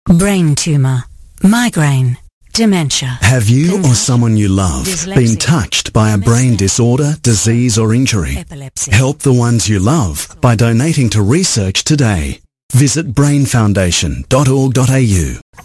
brain tumour, migraine, dementia. Have you or someone you love been touched by a brain disorder, disease or injury? Epilepsy. Help the ones you love by donating to research today. Visit brainfoundation.org.au.